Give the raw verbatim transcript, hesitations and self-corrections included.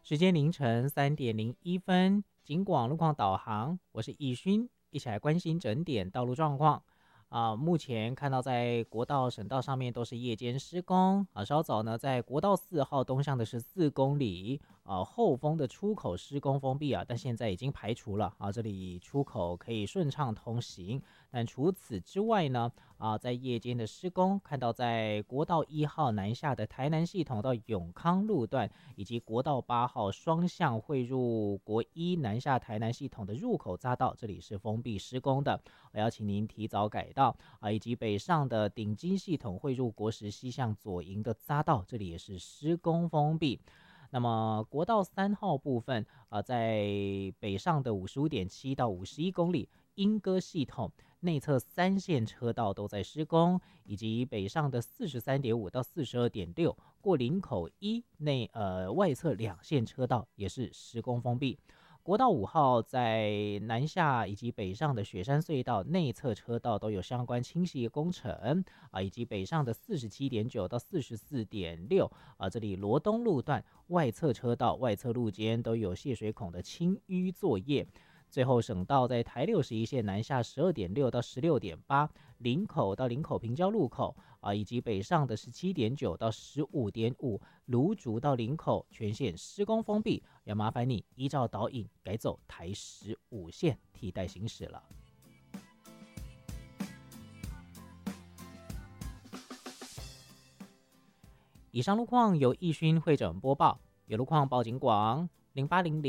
时间凌晨三点零一分，警广路况导航，我是易勋，一起来关心整点道路状况。啊、目前看到在国道、省道上面都是夜间施工啊。稍早呢，在国道四号东向的十四公里啊后峰的出口施工封闭啊，但现在已经排除了啊，这里出口可以顺畅通行。但除此之外呢，啊，在夜间的施工，看到在国道一号南下的台南系统到永康路段，以及国道八号双向汇入国一南下台南系统的入口匝道，这里是封闭施工的，我要请您提早改道啊，以及北上的顶基系统汇入国十西向左营的匝道，这里也是施工封闭。那么国道三号部分啊、呃，在北上的五十五点七到五十一公里，莺歌系统内侧三线车道都在施工，以及北上的四十三点五到四十二点六过林口一内呃外侧两线车道也是施工封闭。国道五号在南下以及北上的雪山隧道内侧车道都有相关清晰工程啊，以及北上的四十七点九到四十四点六啊，这里罗东路段外侧车道外侧路肩都有泄水孔的清淤作业。最后省道在台六十一线南下十二点六到十六点八，林口到林口平交路口啊，以及北上的十七点九到十五点五，芦竹到林口全线施工封闭，要麻烦你依照导引改走台十五线替代行驶了。以上路况由易勋会诊播报，有路况报警广零八零零。